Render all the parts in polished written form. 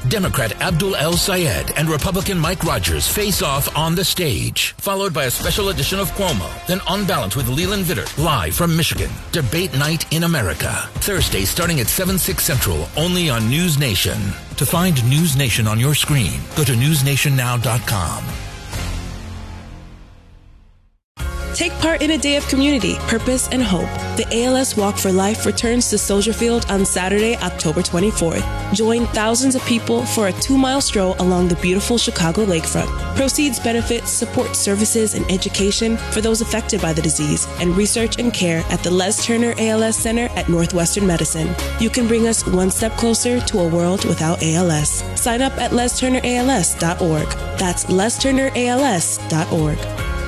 Democrat Abdul El-Sayed and Republican Mike Rogers face off on the stage, followed by a special edition of Cuomo. Then On Balance with Leland Vittert, live from Michigan. Debate Night in America. Thursday starting at 7/6 Central, only on News Nation. To find News Nation on your screen, go to newsnationnow.com. Take part in a day of community, purpose, and hope. The ALS Walk for Life returns to Soldier Field on Saturday, October 24th. Join thousands of people for a 2-mile stroll along the beautiful Chicago lakefront. Proceeds benefit support services and education for those affected by the disease and research and care at the Les Turner ALS Center at Northwestern Medicine. You can bring us one step closer to a world without ALS. Sign up at lesturnерals.org. That's lesturnerals.org.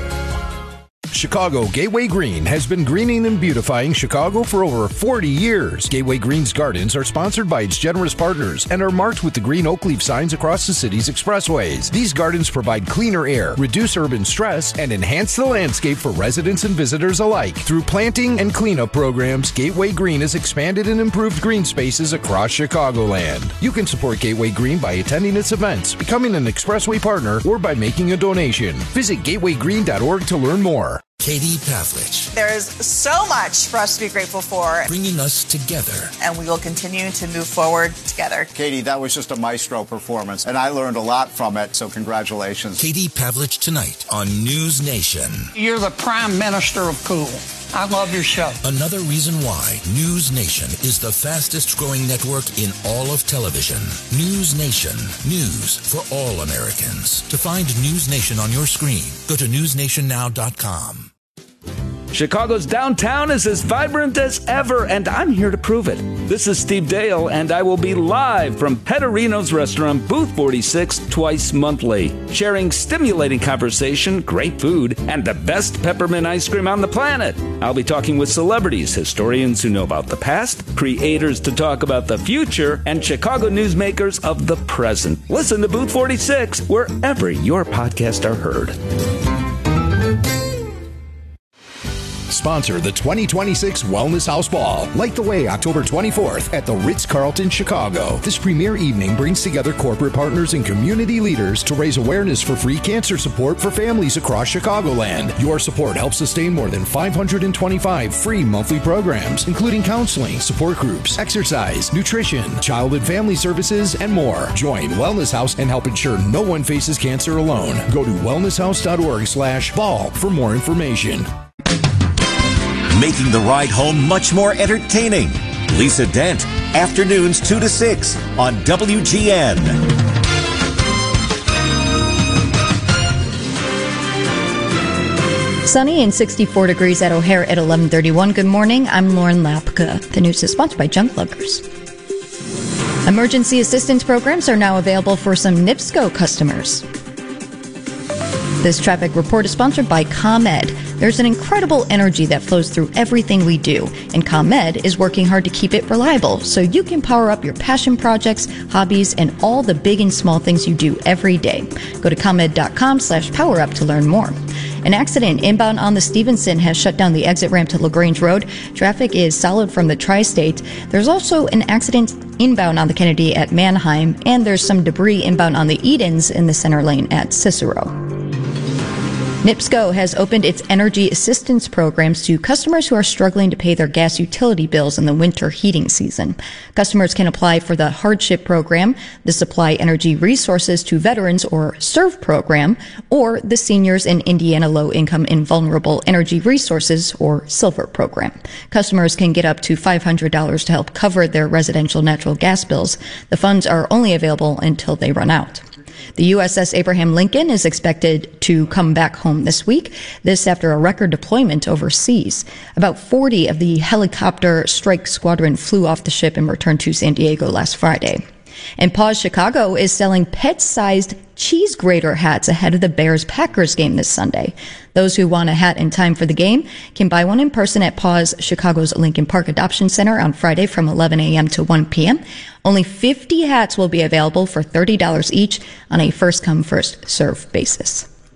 Chicago Gateway Green has been greening and beautifying Chicago for over 40 years. Gateway Green's gardens are sponsored by its generous partners and are marked with the green oak leaf signs across the city's expressways. These gardens provide cleaner air, reduce urban stress, and enhance the landscape for residents and visitors alike. Through planting and cleanup programs, Gateway Green has expanded and improved green spaces across Chicagoland. You can support Gateway Green by attending its events, becoming an expressway partner, or by making a donation. Visit gatewaygreen.org to learn more. Katie Pavlich. There is so much for us to be grateful for. Bringing us together. And we will continue to move forward together. Katie, that was just a maestro performance, and I learned a lot from it, so congratulations. Katie Pavlich tonight on News Nation. You're the prime minister of cool. I love your show. Another reason why News Nation is the fastest growing network in all of television. News Nation. News for all Americans. To find News Nation on your screen, go to newsnationnow.com. Chicago's downtown is as vibrant as ever, and I'm here to prove it. This is Steve Dale, and I will be live from Pecorino's Restaurant, Booth 46, twice monthly, sharing stimulating conversation, great food, and the best peppermint ice cream on the planet. I'll be talking with celebrities, historians who know about the past, creators to talk about the future, and Chicago newsmakers of the present. Listen to Booth 46 wherever your podcasts are heard. Sponsor the 2026 Wellness House Ball. Light the way October 24th at the Ritz-Carlton, Chicago. This premier evening brings together corporate partners and community leaders to raise awareness for free cancer support for families across Chicagoland. Your support helps sustain more than 525 free monthly programs, including counseling, support groups, exercise, nutrition, child and family services, and more. Join Wellness House and help ensure no one faces cancer alone. Go to wellnesshouse.org/ball for more information. Making the ride home much more entertaining. Lisa Dent, afternoons 2 to 6 on WGN. Sunny and 64 degrees at O'Hare at 11:31. Good morning. I'm Lauren Lapka. The news is sponsored by Junk Luggers. Emergency assistance programs are now available for some NIPSCO customers. This traffic report is sponsored by ComEd. There's an incredible energy that flows through everything we do, and ComEd is working hard to keep it reliable so you can power up your passion projects, hobbies, and all the big and small things you do every day. Go to ComEd.com/powerup to learn more. An accident inbound on the Stevenson has shut down the exit ramp to LaGrange Road. Traffic is solid from the Tri-State. There's also an accident inbound on the Kennedy at Manheim, and there's some debris inbound on the Edens in the center lane at Cicero. NIPSCO has opened its energy assistance programs to customers who are struggling to pay their gas utility bills in the winter heating season. Customers can apply for the hardship program, the Supply Energy Resources to Veterans or SERVE program, or the Seniors in Indiana Low Income and Vulnerable Energy Resources or SILVER program. Customers can get up to $500 to help cover their residential natural gas bills. The funds are only available until they run out. The USS Abraham Lincoln is expected to come back home this week, this after a record deployment overseas. About 40 of the helicopter strike squadron flew off the ship and returned to San Diego last Friday. And Paws Chicago is selling pet-sized cheese grater hats ahead of the Bears-Packers game this Sunday. Those who want a hat in time for the game can buy one in person at Paws Chicago's Lincoln Park Adoption Center on Friday from 11 a.m. to 1 p.m. Only 50 hats will be available for $30 each on a first-come, first-served basis.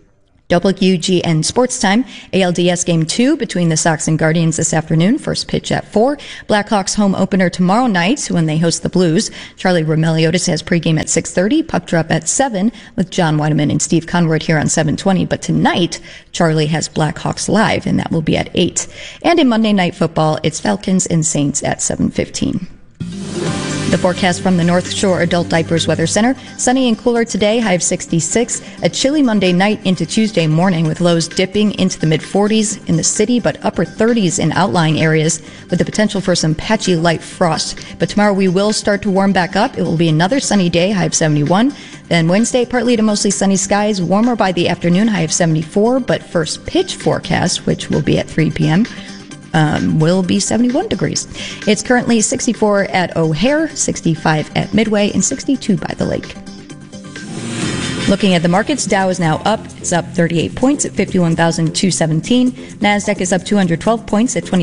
WGN Sports Time, ALDS Game 2 between the Sox and Guardians this afternoon. First pitch at 4. Blackhawks home opener tomorrow night when they host the Blues. Charlie Romeliotis has pregame at 6:30, puck drop at 7 with John Weideman and Steve Conrad here on 720. But tonight, Charlie has Blackhawks live, and that will be at 8. And in Monday Night Football, it's Falcons and Saints at 7:15. The forecast from the North Shore Adult Diapers Weather Center. Sunny and cooler today, high of 66. A chilly Monday night into Tuesday morning with lows dipping into the mid-40s in the city, but upper 30s in outlying areas with the potential for some patchy light frost. But tomorrow we will start to warm back up. It will be another sunny day, high of 71. Then Wednesday, partly to mostly sunny skies, warmer by the afternoon, high of 74. But first pitch forecast, which will be at 3 p.m., will be 71 degrees. It's currently 64 at O'Hare, 65 at Midway, and 62 by the lake. Looking at the markets, Dow is now up. It's up 38 points at 51,217. NASDAQ is up 212 points at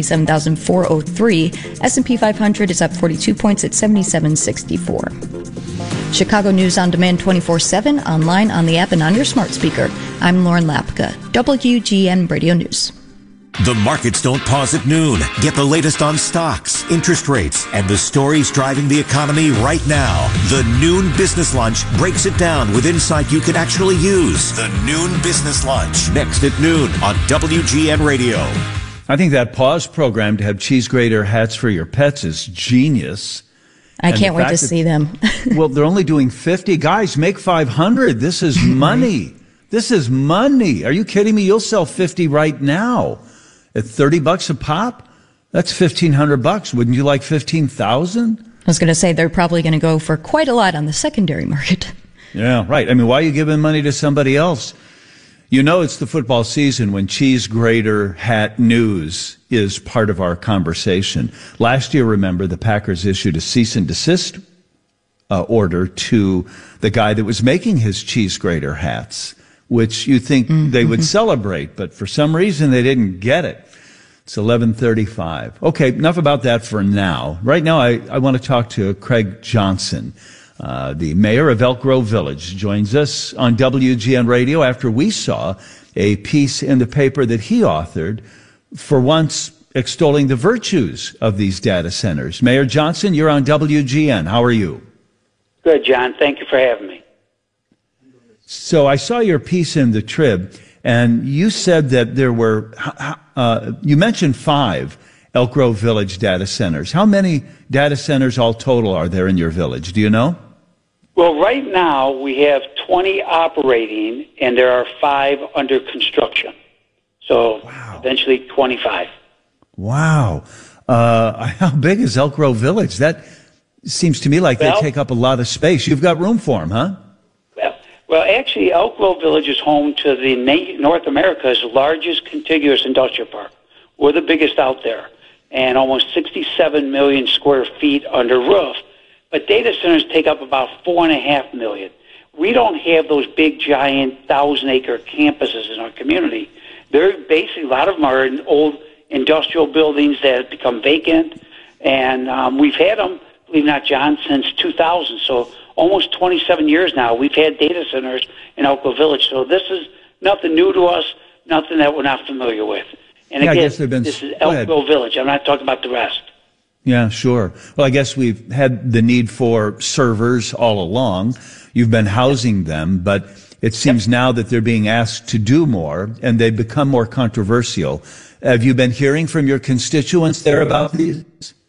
27,403. S&P 500 is up 42 points at 7764. Chicago News on Demand 24/7, online, on the app, and on your smart speaker. I'm Lauren Lapka, WGN Radio News. The markets don't pause at noon. Get the latest on stocks, interest rates, and the stories driving the economy right now. The Noon Business Lunch breaks it down with insight you can actually use. The Noon Business Lunch, next at noon on WGN Radio. I think that pause program to have cheese grater hats for your pets is genius. I can't wait to see them. Well, they're only doing 50. Guys, make 500. This is money. This is money. Are you kidding me? You'll sell 50 right now. At $30 a pop, that's $1,500. Wouldn't you like 15,000? I was going to say they're probably going to go for quite a lot on the secondary market. Yeah, right. I mean, why are you giving money to somebody else? You know, it's the football season when cheese grater hat news is part of our conversation. Last year, remember, the Packers issued a cease and desist order to the guy that was making his cheese grater hats, which you think they would celebrate, but for some reason they didn't get it. It's 11:35. Okay, enough about that for now. Right now, I want to talk to Craig Johnson, the mayor of Elk Grove Village, joins us on WGN Radio after we saw a piece in the paper that he authored, for once extolling the virtues of these data centers. Mayor Johnson, you're on WGN. How are you? Good, John. Thank you for having me. So I saw your piece in the Trib, and you said that there were, you mentioned 5 Elk Grove Village data centers. How many data centers all total are there in your village? Do you know? Well, right now we have 20 operating, and there are 5 under construction. So eventually 25. Wow. How big is Elk Grove Village? That seems to me like they take up a lot of space. You've got room for them, huh? Well, actually, Elk Grove Village is home to the North America's largest contiguous industrial park. We're the biggest out there, and almost 67 million square feet under roof. But data centers take up about 4.5 million. We don't have those big, giant, 1,000-acre campuses in our community. They're basically, a lot of them are in old industrial buildings that have become vacant, and we've had them, believe it or not, John, since 2000. So almost 27 years now, we've had data centers in Elk Grove Village. So this is nothing new to us, nothing that we're not familiar with. And yeah, again, this is Elk Grove Village. I'm not talking about the rest. Yeah, sure. Well, I guess we've had the need for servers all along. You've been housing them, but it seems now that they're being asked to do more, and they've become more controversial. Have you been hearing from your constituents there about these?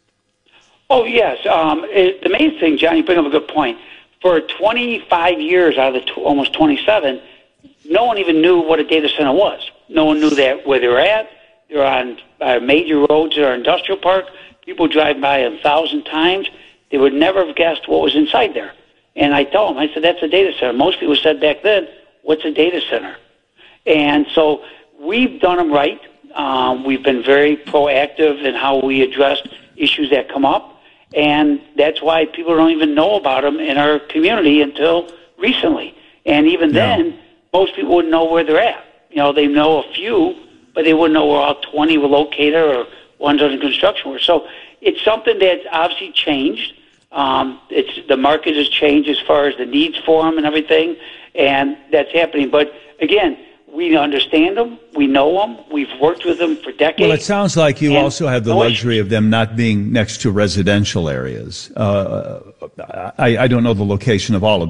Oh, yes. The main thing, John, you bring up a good point. For 25 years out of the almost 27, no one even knew what a data center was. No one knew that where they were at. They're on major roads that are industrial park. People drive by 1,000 times. They would never have guessed what was inside there. And I told them, I said, that's a data center. Most people said back then, what's a data center? And so we've done them right. We've been very proactive in how we address issues that come up. And that's why people don't even know about them in our community until recently. And even then, most people wouldn't know where they're at. You know, they know a few, but they wouldn't know where all 20 were located or ones under construction were. So it's something that's obviously changed. The market has changed as far as the needs for them and everything, and that's happening. But again, We understand them. We know them. We've worked with them for decades. Well, it sounds like you also have the luxury of them not being next to residential areas. I don't know the location of all of